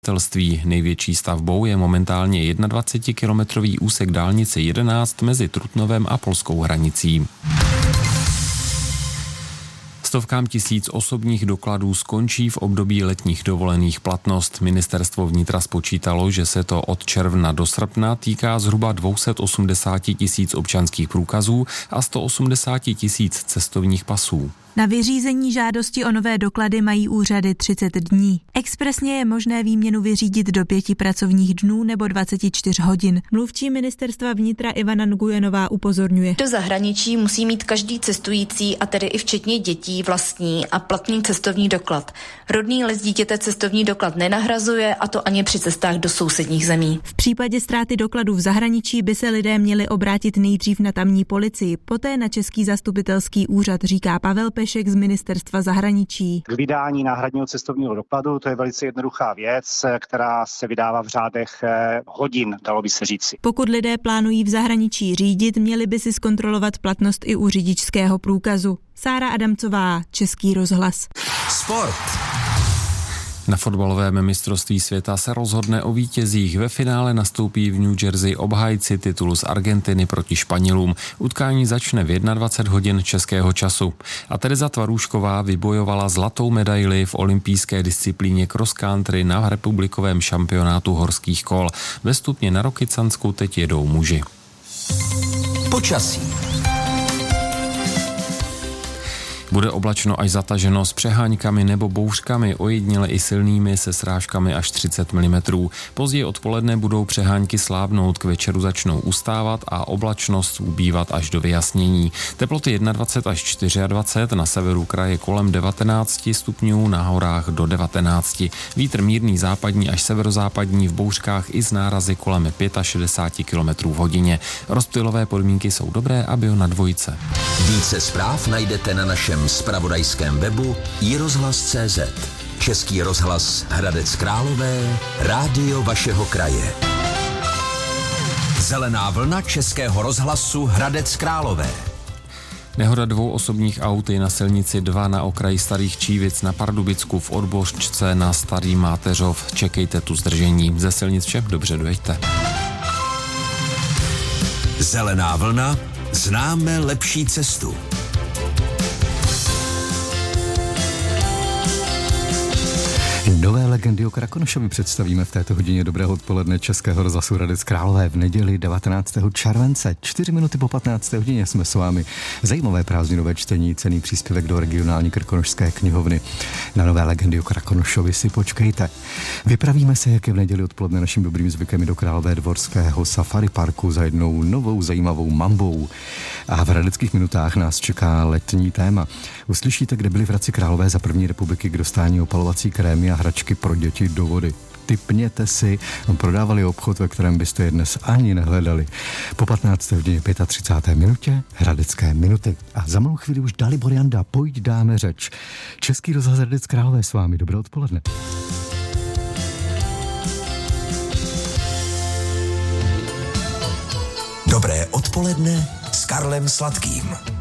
Největší stavbou je momentálně 21-kilometrový úsek dálnice 11 mezi Trutnovem a polskou hranicí. Stovkám tisíc osobních dokladů skončí v období letních dovolených platnost. Ministerstvo vnitra spočítalo, že se to od června do srpna týká zhruba 280 tisíc občanských průkazů a 180 tisíc cestovních pasů. Na vyřízení žádosti o nové doklady mají úřady 30 dní. Expresně je možné výměnu vyřídit do 5 pracovních dnů nebo 24 hodin. Mluvčí ministerstva vnitra Ivana Nguyenová upozorňuje. Do zahraničí musí mít každý cestující, a tedy i včetně dětí, vlastní a platný cestovní doklad. Rodný list dítěte cestovní doklad nenahrazuje, a to ani při cestách do sousedních zemí. V případě ztráty dokladu v zahraničí by se lidé měli obrátit nejdřív na tamní policii, poté na Český zastupitelský úřad, říká Pavel Pešek z Ministerstva zahraničí. K vydání náhradního cestovního dokladu to je velice jednoduchá věc, která se vydává v řádech hodin, dalo by se říci. Pokud lidé plánují v zahraničí řídit, měli by si zkontrolovat platnost i u řidičského průkazu. Sára Adamcová, Český rozhlas. Sport. Na fotbalovém mistrovství světa se rozhodne o vítězích. Ve finále nastoupí v New Jersey obhájci titulu z Argentiny proti Španělům. Utkání začne v 21 hodin českého času. A Tereza Tvarůšková vybojovala zlatou medaili v olympijské disciplíně cross country na republikovém šampionátu horských kol. Ve stupni na Rokycansku teď jedou muži. Počasí. Bude oblačno až zataženo s přeháňkami nebo bouřkami, ojediněle i silnými se srážkami až 30 mm. Později odpoledne budou přehánky slábnout, k večeru začnou ustávat a oblačnost ubývat až do vyjasnění. Teploty 21 až 24, na severu kraje kolem 19 stupňů, na horách do 19. Vítr mírný západní až severozápadní, v bouřkách i z nárazy kolem 65 km v hodině. Rozptylové podmínky jsou dobré a bio na dvojce. Více zpráv najdete na našem zpravodajském webu iRozhlas.cz. Český rozhlas Hradec Králové, rádio vašeho kraje. Zelená vlna Českého rozhlasu Hradec Králové. Nehoda 2 osobních aut je na silnici 2 na okraji Starých Čívic na Pardubicku, v Odbořčce na Starý Máteřov. Čekejte tu zdržení. Ze silnic všem dobře dojeďte. Zelená vlna, známe lepší cestu. Nové legendy o Krakonošovi představíme v této hodině dobrého odpoledne Českého rozhlasu Hradec Králové v neděli 19. července. 4 minuty po 15. hodině jsme s vámi. Zajímavé prázdninové čtení, cenný příspěvek do regionální krkonošské knihovny. Na nové legendy o Krakonošovi si počkejte. Vypravíme se, jak je v neděli odpoledne naším dobrým zvykem, do Králové dvorského safari parku za jednou novou zajímavou mambou. A v hradeckých minutách nás čeká letní téma. Uslyšíte, kde byli v Hradci Králové za první republiky k dostání opalovací krémy a hračky pro děti do vody. Tipněte si, prodávali obchod, ve kterém byste je dnes ani nehledali. Po 15. hodině 35. minutě Hradecké minuty. A za malou chvíli už Dalibor Janda, pojď dáme řeč. Český rozhlas Hradec Králové s vámi. Dobré odpoledne. Dobré odpoledne s Karlem Sladkým.